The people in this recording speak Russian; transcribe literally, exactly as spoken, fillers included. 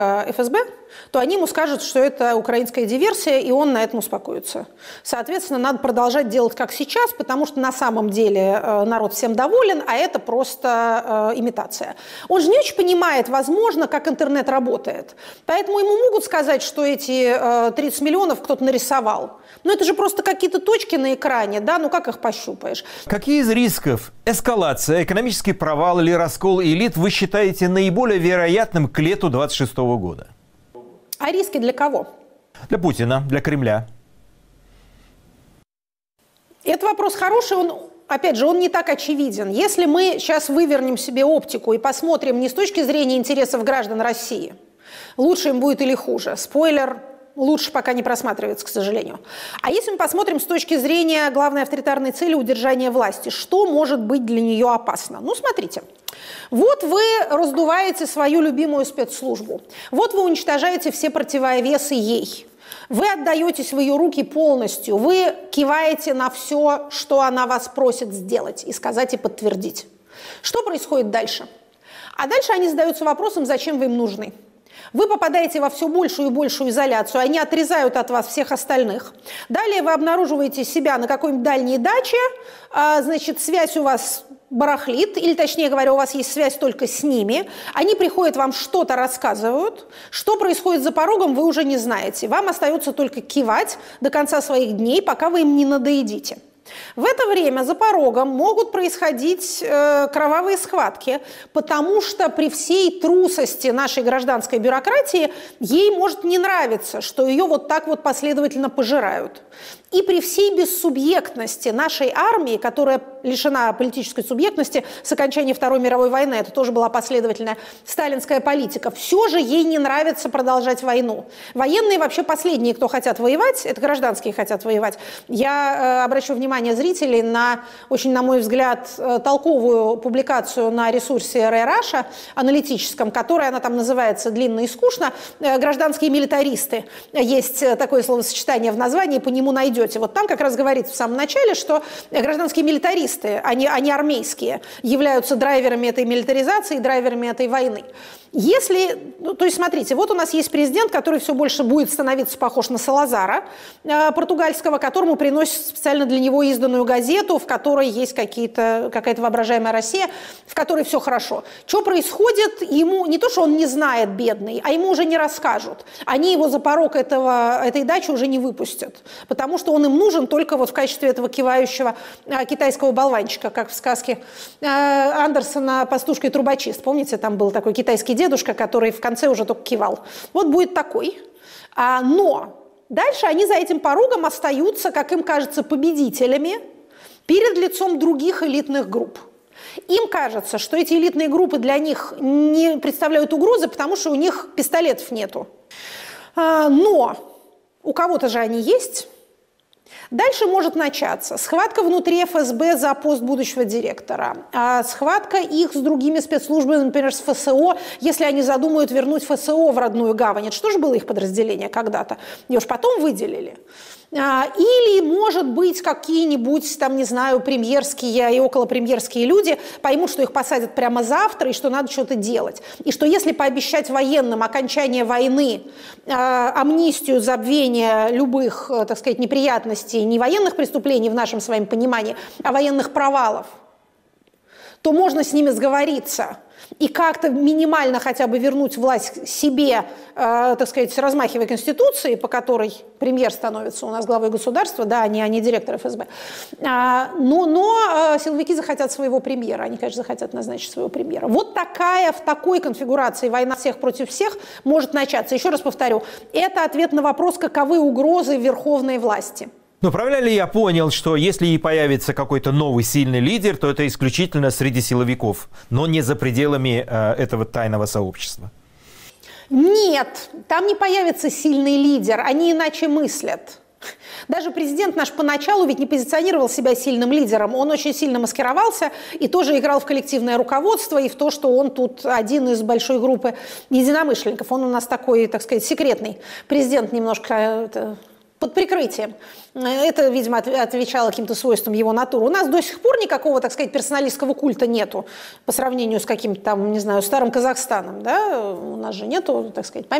эф эс бэ, то они ему скажут, что это украинская диверсия, и он на этом успокоится. Соответственно, надо продолжать делать как сейчас, потому что на самом деле народ всем доволен, а это просто э, имитация. Он же не очень понимает, возможно, как интернет работает. Поэтому ему могут сказать, что эти э, тридцать миллионов кто-то нарисовал. Но это же просто какие-то точки на экране, да, ну как их пощупаешь? Какие из рисков эскалация, экономический провал или раскол элит вы считаете наиболее вероятным к лету двадцать шестого года? А риски для кого? Для Путина, для Кремля. Это вопрос хороший, он, опять же, он не так очевиден. Если мы сейчас вывернем себе оптику и посмотрим не с точки зрения интересов граждан России, лучше им будет или хуже, спойлер, лучше пока не просматривается, к сожалению. А если мы посмотрим с точки зрения главной авторитарной цели удержания власти, что может быть для нее опасно? Ну, смотрите. Вот вы раздуваете свою любимую спецслужбу. Вот вы уничтожаете все противовесы ей. Вы отдаетесь в ее руки полностью. Вы киваете на все, что она вас просит сделать, и сказать, и подтвердить. Что происходит дальше? А дальше они задаются вопросом, зачем вы им нужны. Вы попадаете во все большую и большую изоляцию, они отрезают от вас всех остальных. Далее вы обнаруживаете себя на какой-нибудь дальней даче, значит, связь у вас барахлит, или, точнее говоря, у вас есть связь только с ними. Они приходят, вам что-то рассказывают. Что происходит за порогом, вы уже не знаете. Вам остается только кивать до конца своих дней, пока вы им не надоедите. В это время за порогом могут происходить э, кровавые схватки, потому что при всей трусости нашей гражданской бюрократии ей может не нравиться, что ее вот так вот последовательно пожирают. И при всей бессубъектности нашей армии, которая лишена политической субъектности с окончания Второй мировой войны, это тоже была последовательная сталинская политика, все же ей не нравится продолжать войну. Военные вообще последние, кто хотят воевать, это гражданские хотят воевать. Я э, обращу внимание зрителей на очень, на мой взгляд, э, толковую публикацию на ресурсе эр эй Russia, аналитическом, которая, она там называется длинно и скучно, э, «Гражданские милитаристы». Есть такое словосочетание в названии, по нему найдете. Вот там как раз говорится в самом начале, что гражданские милитаристы, они, они армейские, являются драйверами этой милитаризации, драйверами этой войны. Если, ну, то есть смотрите, вот у нас есть президент, который все больше будет становиться похож на Салазара, э, португальского, которому приносят специально для него изданную газету, в которой есть какие-то, какая-то воображаемая Россия, в которой все хорошо. Что происходит? Ему не то, что он не знает, бедный, а ему уже не расскажут. Они его за порог этого, этой дачи уже не выпустят, потому что он им нужен только вот в качестве этого кивающего э, китайского болванчика, как в сказке э, Андерсона «Пастушка и трубочист». Помните, там был такой китайский дедушка, который в конце уже только кивал. Вот будет такой. А, но дальше они за этим порогом остаются, как им кажется, победителями перед лицом других элитных групп. Им кажется, что эти элитные группы для них не представляют угрозы, потому что у них пистолетов нету. А, но у кого-то же они есть. Дальше может начаться схватка внутри эф эс бэ за пост будущего директора, а схватка их с другими спецслужбами, например, с эф эс о, если они задумают вернуть эф эс о в родную гавань. Это что же было их подразделение когда-то? Ее уж потом выделили. Или, может быть, какие-нибудь, там, не знаю, премьерские и околопремьерские люди поймут, что их посадят прямо завтра и что надо что-то делать. И что если пообещать военным окончание войны, амнистию, забвение любых, так сказать, неприятностей, не военных преступлений в нашем с вами понимании, а военных провалов, то можно с ними сговориться и как-то минимально хотя бы вернуть власть себе, э, так сказать, размахивая Конституцией, по которой премьер становится у нас главой государства, да, а не, а не директор эф эс бэ. А, но но э, силовики захотят своего премьера, они, конечно, захотят назначить своего премьера. Вот такая, в такой конфигурации война всех против всех может начаться. Еще раз повторю, это ответ на вопрос, каковы угрозы верховной власти. Но правильно ли я понял, что если и появится какой-то новый сильный лидер, то это исключительно среди силовиков, но не за пределами э, этого тайного сообщества? Нет, там не появится сильный лидер, они иначе мыслят. Даже президент наш поначалу ведь не позиционировал себя сильным лидером, он очень сильно маскировался и тоже играл в коллективное руководство и в то, что он тут один из большой группы единомышленников. Он у нас такой, так сказать, секретный президент немножко... Это... под прикрытием. Это, видимо, отвечало каким-то свойствам его натуры. У нас до сих пор никакого, так сказать, персоналистского культа нету по сравнению с каким-то там, не знаю, старым Казахстаном. Да? У нас же нету, так сказать,